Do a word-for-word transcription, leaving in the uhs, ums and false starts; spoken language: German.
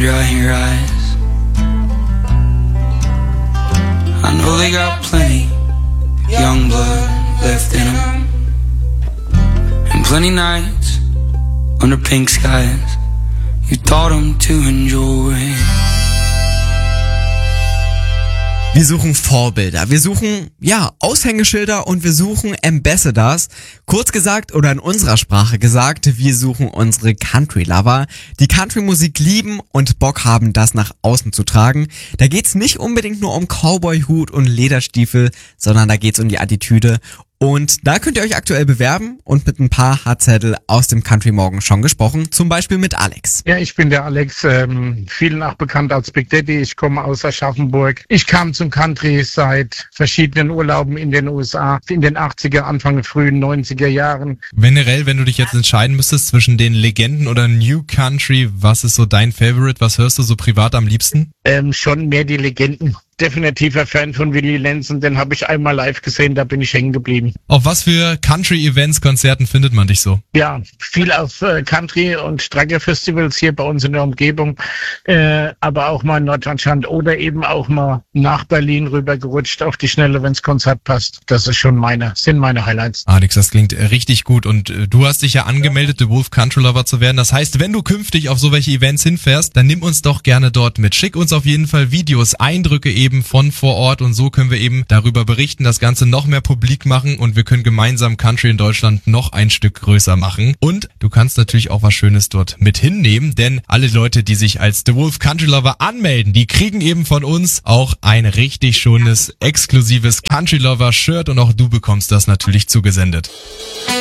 dry in your eyes. I know they got plenty young blood left in them, and plenty nights under pink skies you taught them to enjoy. Wir suchen Vorbilder, wir suchen, ja, Aushängeschilder und wir suchen Ambassadors. Kurz gesagt oder in unserer Sprache gesagt, wir suchen unsere Country-Lover, die Country-Musik lieben und Bock haben, das nach außen zu tragen. Da geht's nicht unbedingt nur um Cowboy-Hut und Lederstiefel, sondern da geht's um die Attitüde. Und da könnt ihr euch aktuell bewerben und mit ein paar Hardzettel aus dem Country Morgen schon gesprochen, zum Beispiel mit Alex. Ja, ich bin der Alex, ähm, vielen auch bekannt als Big Daddy. Ich komme aus Aschaffenburg. Ich kam zum Country seit verschiedenen Urlauben in den U S A, in den achtziger, Anfang frühen neunziger Jahren. Generell, wenn du dich jetzt entscheiden müsstest zwischen den Legenden oder New Country, was ist so dein Favorite? Was hörst du so privat am liebsten? Ähm, schon mehr die Legenden. Definitiver Fan von Willie Nelson, den habe ich einmal live gesehen, da bin ich hängen geblieben. Auf was für Country-Events, Konzerten findet man dich so? Ja, viel auf äh, Country- und Streicher-Festivals hier bei uns in der Umgebung, äh, aber auch mal in Norddeutschland oder eben auch mal nach Berlin rübergerutscht auf die Schnelle, wenns Konzert passt. Das ist schon meine, sind meine Highlights. Alex, das klingt richtig gut und äh, du hast dich ja angemeldet, The Wolf Country Lover zu werden. Das heißt, wenn du künftig auf so welche Events hinfährst, dann nimm uns doch gerne dort mit. Schick uns auf jeden Fall Videos, Eindrücke eben von vor Ort und so können wir eben darüber berichten, das Ganze noch mehr publik machen und wir können gemeinsam Country in Deutschland noch ein Stück größer machen. Und du kannst natürlich auch was Schönes dort mit hinnehmen, denn alle Leute, die sich als The Wolf Country Lover anmelden, die kriegen eben von uns auch ein richtig schönes, exklusives Country Lover Shirt und auch du bekommst das natürlich zugesendet.